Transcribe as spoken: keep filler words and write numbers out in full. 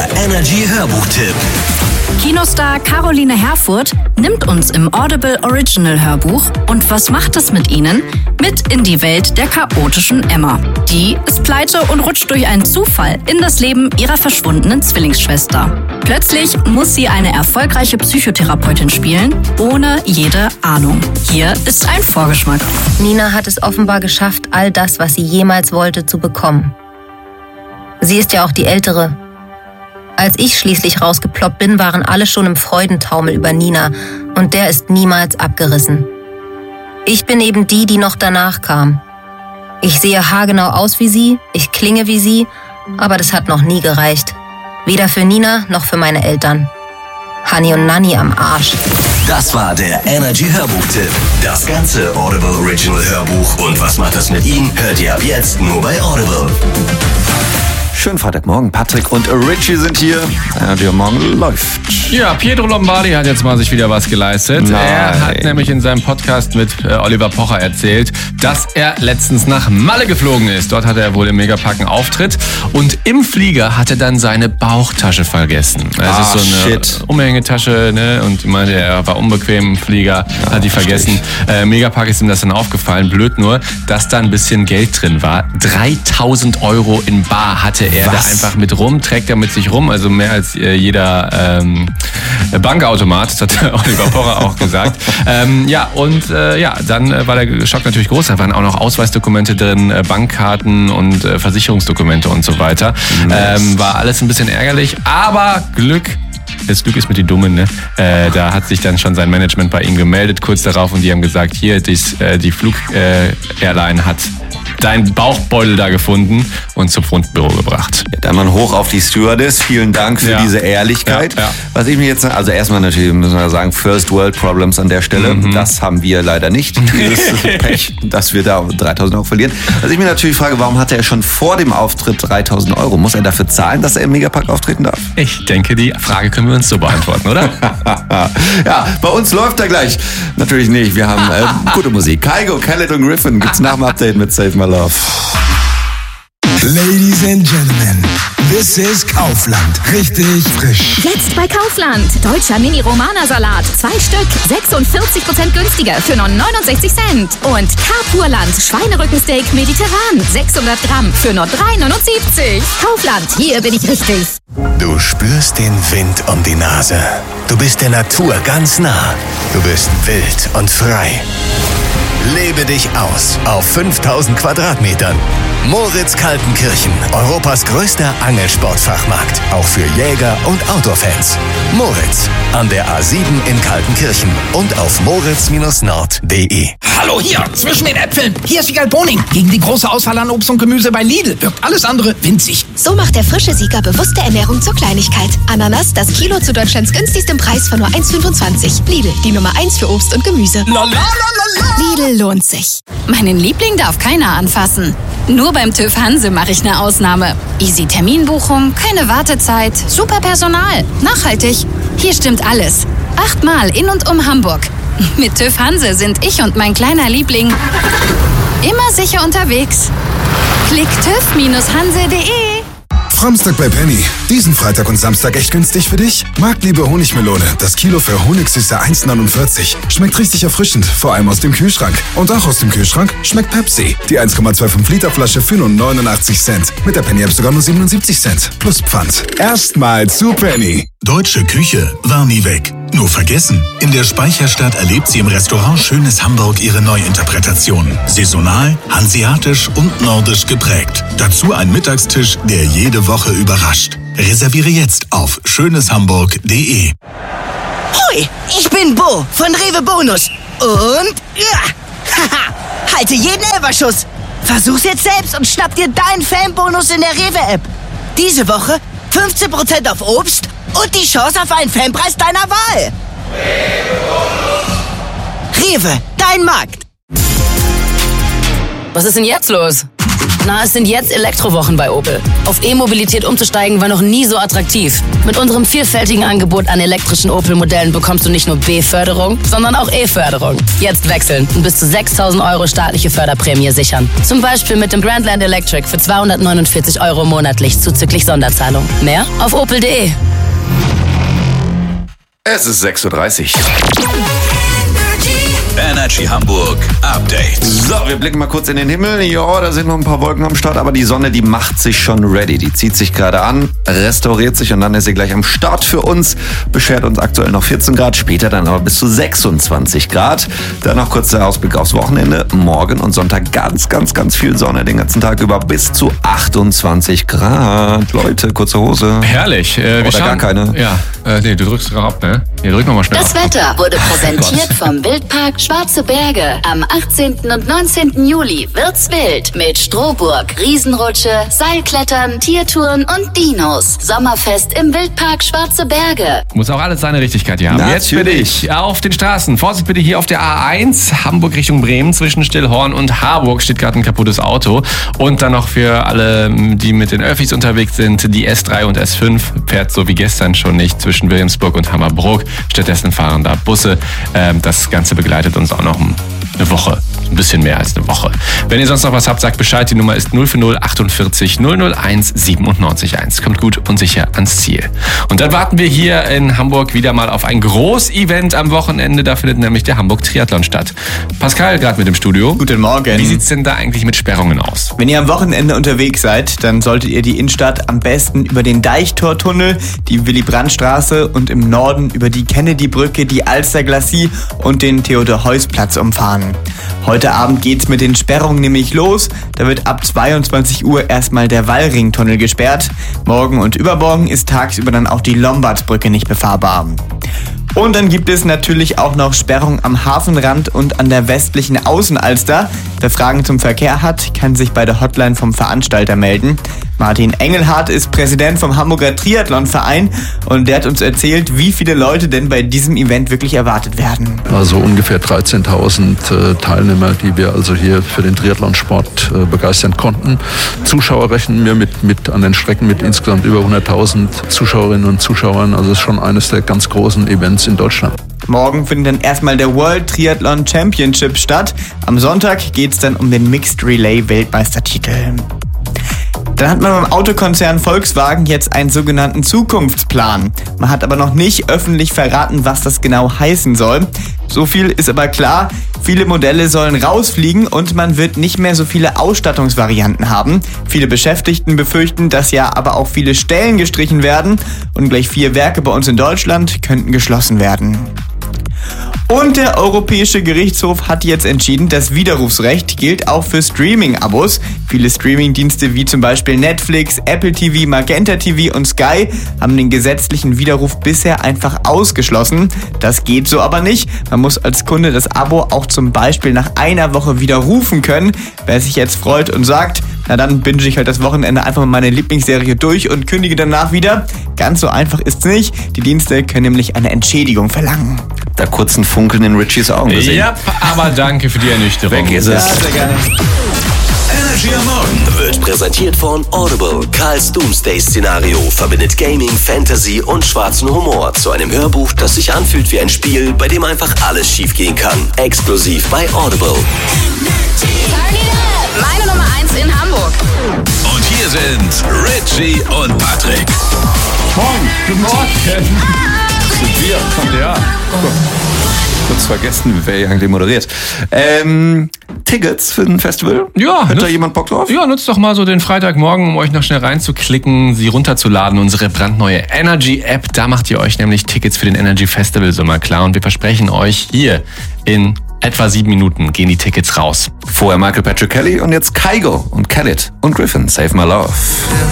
Der Energy Hörbuchtipp. Kinostar Caroline Herfurth nimmt uns im Audible Original Hörbuch und was macht es mit ihnen? Mit in die Welt der chaotischen Emma. Die ist pleite und rutscht durch einen Zufall in das Leben ihrer verschwundenen Zwillingsschwester. Plötzlich muss sie eine erfolgreiche Psychotherapeutin spielen, ohne jede Ahnung. Hier ist ein Vorgeschmack. Nina hat es offenbar geschafft, all das, was sie jemals wollte, zu bekommen. Sie ist ja auch die Ältere. Als ich schließlich rausgeploppt bin, waren alle schon im Freudentaumel über Nina und der ist niemals abgerissen. Ich bin eben die, die noch danach kam. Ich sehe haargenau aus wie sie, ich klinge wie sie, aber das hat noch nie gereicht. Weder für Nina noch für meine Eltern. Hani und Nanni am Arsch. Das war der Energy Hörbuchtipp. Das ganze Audible Original Hörbuch und was macht das mit ihm, hört ihr ab jetzt nur bei Audible. Schönen Freitagmorgen, Patrick und Richie sind hier. Energy Morgen läuft. Ja, Pietro Lombardi hat jetzt mal sich wieder was geleistet. Nein. Er hat nämlich in seinem Podcast mit äh, Oliver Pocher erzählt, dass er letztens nach Malle geflogen ist. Dort hatte er wohl im Megapark einen Auftritt und im Flieger hat er dann seine Bauchtasche vergessen. Das Ah, ist so eine shit. Umhängetasche, ne? Und ich meinte, er war unbequem im Flieger, Ja, hat die vergessen. verstehe Äh, Megapark ist ihm das dann aufgefallen. Blöd nur, dass da ein bisschen Geld drin war. dreitausend Euro in Bar hatte er Was? da einfach mit rum, trägt er mit sich rum, also mehr als äh, jeder ähm, Bankautomat, das hat Oliver Pocher auch gesagt. Ähm, ja, und äh, ja, dann äh, war der Schock natürlich groß, da waren auch noch Ausweisdokumente drin, äh, Bankkarten und äh, Versicherungsdokumente und so weiter. Ähm, war alles ein bisschen ärgerlich, aber Glück. Das Glück ist mit die Dummen, ne? Äh, da hat sich dann schon sein Management bei ihm gemeldet, kurz darauf, und die haben gesagt, hier, dies, äh, die Flug-Airline hat deinen Bauchbeutel da gefunden und zum Fundbüro gebracht. Ja, dann mal hoch auf die Stewardess. Vielen Dank für Ja. diese Ehrlichkeit. Ja, ja. Was ich mir jetzt, also erstmal natürlich müssen wir sagen, First World Problems an der Stelle. Mhm. Das haben wir leider nicht, dieses Pech, dass wir da dreitausend Euro verlieren. Was ich mir natürlich frage, warum hatte er schon vor dem Auftritt dreitausend Euro? Muss er dafür zahlen, dass er im Megapark auftreten darf? Ich denke, die Frage können wir uns so beantworten, oder? Ja, bei uns läuft er gleich. Natürlich nicht, wir haben äh, gute Musik. Kygo, Khaled und Griffin gibt's nach dem Update mit Save My Love. Ladies and Gentlemen, this is Kaufland. Richtig frisch. Jetzt bei Kaufland. Deutscher Mini-Romana-Salat. Zwei Stück. sechsundvierzig Prozent günstiger für nur neunundsechzig Cent. Und Carpurland. Schweinerückensteak mediterran. sechshundert Gramm für nur drei neunundsiebzig. Kaufland. Hier bin ich richtig. Du spürst den Wind um die Nase. Du bist der Natur ganz nah. Du bist wild und frei. Lebe dich aus auf fünftausend Quadratmetern. Moritz Kaltenkirchen, Europas größter Angelsportfachmarkt. Auch für Jäger und Outdoor-Fans. Moritz, an der A sieben in Kaltenkirchen und auf moritz nord punkt de. Hallo hier, zwischen den Äpfeln. Hier ist Wiegald Boning. Gegen die große Auswahl an Obst und Gemüse bei Lidl wirkt alles andere winzig. So macht der frische Sieger bewusste Ernährung zur Kleinigkeit. Ananas, das Kilo zu Deutschlands günstigstem Preis von nur eins fünfundzwanzig. Lidl, die Nummer eins für Obst und Gemüse. La, la, la, la, la. Lidl lohnt sich. Meinen Liebling darf keiner anfassen. Nur beim TÜV Hanse mache ich eine Ausnahme. Easy Terminbuchung, keine Wartezeit, super Personal, nachhaltig. Hier stimmt alles. Achtmal in und um Hamburg. Mit TÜV Hanse sind ich und mein kleiner Liebling immer sicher unterwegs. Klick tüv Hanse punkt de. Samstag bei Penny. Diesen Freitag und Samstag echt günstig für dich? Marktliebe Honigmelone. Das Kilo für Honigsüße eins neunundvierzig. Schmeckt richtig erfrischend, vor allem aus dem Kühlschrank. Und auch aus dem Kühlschrank schmeckt Pepsi. Die eins Komma fünfundzwanzig Liter Flasche für nur neunundachtzig Cent. Mit der Penny-App sogar nur siebenundsiebzig Cent. Plus Pfand. Erstmal zu Penny. Deutsche Küche war nie weg. Nur vergessen. In der Speicherstadt erlebt sie im Restaurant Schönes Hamburg ihre Neuinterpretation. Saisonal, hanseatisch und nordisch geprägt. Dazu ein Mittagstisch, der jede Woche überrascht. Reserviere jetzt auf schönes hamburg punkt de. Hoi, ich bin Bo von Rewe Bonus. Und ja, haha, halte jeden Elferschuss. Versuch's jetzt selbst und schnapp dir deinen Fanbonus in der Rewe-App. Diese Woche fünfzehn Prozent auf Obst und die Chance auf einen Fanpreis deiner Wahl. Rewe, dein Markt. Was ist denn jetzt los? Na, es sind jetzt Elektrowochen bei Opel. Auf E-Mobilität umzusteigen war noch nie so attraktiv. Mit unserem vielfältigen Angebot an elektrischen Opel-Modellen bekommst du nicht nur B-Förderung, sondern auch E-Förderung. Jetzt wechseln und bis zu sechstausend Euro staatliche Förderprämie sichern. Zum Beispiel mit dem Grandland Electric für zweihundertneunundvierzig Euro monatlich zuzüglich Sonderzahlung. Mehr auf opel punkt de. Es ist sechs Uhr dreißig. Energy Hamburg Update. So, wir blicken mal kurz in den Himmel. Ja, da sind noch ein paar Wolken am Start, aber die Sonne, die macht sich schon ready. Die zieht sich gerade an, restauriert sich und dann ist sie gleich am Start für uns. Beschert uns aktuell noch vierzehn Grad, später dann aber bis zu sechsundzwanzig Grad. Dann noch kurz der Ausblick aufs Wochenende. Morgen und Sonntag ganz, ganz, ganz viel Sonne. Den ganzen Tag über bis zu achtundzwanzig Grad. Leute, kurze Hose. Herrlich. Äh, Oder gar keine. Ja, äh, nee, du drückst drauf ab, ne? Nee, drück nochmal schnell Das ab. Wetter wurde präsentiert vom Wildpark Schwarze Berge. Am achtzehnten und neunzehnten Juli wird's wild mit Strohburg, Riesenrutsche, Seilklettern, Tiertouren und Dinos. Sommerfest im Wildpark Schwarze Berge. Muss auch alles seine Richtigkeit hier haben. Natürlich. Jetzt bin ich auf den Straßen. Vorsicht bitte hier auf der A eins, Hamburg Richtung Bremen, zwischen Stillhorn und Harburg steht gerade ein kaputtes Auto. Und dann noch für alle, die mit den Öffis unterwegs sind, die S drei und S fünf fährt so wie gestern schon nicht zwischen Wilhelmsburg und Hammerbrook. Stattdessen fahren da Busse. Ähm, das Ganze begleitet uns auch noch eine Woche. Ein bisschen mehr als eine Woche. Wenn ihr sonst noch was habt, sagt Bescheid. Die Nummer ist null vier null achtundvierzig null null eins siebenundneunzig eins. Kommt gut und sicher ans Ziel. Und dann warten wir hier in Hamburg wieder mal auf ein Groß-Event am Wochenende. Da findet nämlich der Hamburg Triathlon statt. Pascal gerade mit dem Studio. Guten Morgen. Wie sieht's denn da eigentlich mit Sperrungen aus? Wenn ihr am Wochenende unterwegs seid, dann solltet ihr die Innenstadt am besten über den Deichtortunnel, die Willy-Brandt-Straße und im Norden über die Kennedy-Brücke, die Alster-Glacis und den Theodor-Heuss-Platz umfahren. Heute Abend geht's mit den Sperrungen nämlich los. Da wird ab zweiundzwanzig Uhr erstmal der Wallringtunnel gesperrt. Morgen und übermorgen ist tagsüber dann auch die Lombardsbrücke nicht befahrbar. Und dann gibt es natürlich auch noch Sperrungen am Hafenrand und an der westlichen Außenalster. Wer Fragen zum Verkehr hat, kann sich bei der Hotline vom Veranstalter melden. Martin Engelhardt ist Präsident vom Hamburger Triathlonverein und der hat uns erzählt, wie viele Leute denn bei diesem Event wirklich erwartet werden. Also ungefähr dreizehntausend äh, Teilnehmer, die wir also hier für den Triathlonsport äh, begeistern konnten. Zuschauer rechnen wir mit, mit an den Strecken mit insgesamt über hunderttausend Zuschauerinnen und Zuschauern. Also es ist schon eines der ganz großen Events in Deutschland. Morgen findet dann erstmal der World Triathlon Championship statt. Am Sonntag geht es dann um den Mixed Relay Weltmeistertitel. Dann hat man beim Autokonzern Volkswagen jetzt einen sogenannten Zukunftsplan. Man hat aber noch nicht öffentlich verraten, was das genau heißen soll. So viel ist aber klar, viele Modelle sollen rausfliegen und man wird nicht mehr so viele Ausstattungsvarianten haben. Viele Beschäftigten befürchten, dass ja aber auch viele Stellen gestrichen werden und gleich vier Werke bei uns in Deutschland könnten geschlossen werden. Und der Europäische Gerichtshof hat jetzt entschieden, das Widerrufsrecht gilt auch für Streaming-Abos. Viele Streaming-Dienste wie zum Beispiel Netflix, Apple T V, Magenta T V und Sky haben den gesetzlichen Widerruf bisher einfach ausgeschlossen. Das geht so aber nicht. Man muss als Kunde das Abo auch zum Beispiel nach einer Woche widerrufen können. Wer sich jetzt freut und sagt, na dann binge ich halt das Wochenende einfach mal meine Lieblingsserie durch und kündige danach wieder. Ganz so einfach ist's nicht. Die Dienste können nämlich eine Entschädigung verlangen. Da kurz ein Funkeln in Richies Augen gesehen. Ja, aber danke für die Ernüchterung. Weg ist es. Ja, sehr gerne. Energy am Morgen wird präsentiert von Audible. Karls Doomsday-Szenario verbindet Gaming, Fantasy und schwarzen Humor zu einem Hörbuch, das sich anfühlt wie ein Spiel, bei dem einfach alles schiefgehen kann. Exklusiv bei Audible. Meine Nummer eins in Hamburg. Und hier sind Richie und Patrick. Moin, guten Morgen. Sind wir. Ja. Kurz vergessen, wer hier eigentlich moderiert. Ähm, Tickets für ein Festival? Ja. Hat da jemand Bock drauf? Ja, nutzt doch mal so den Freitagmorgen, um euch noch schnell reinzuklicken, sie runterzuladen, unsere brandneue Energy-App. Da macht ihr euch nämlich Tickets für den Energy Festival Sommer klar. Und wir versprechen euch, hier in etwa sieben Minuten gehen die Tickets raus. Vorher Michael Patrick Kelly und jetzt Kygo und Khaled und Griffin, Save My Love.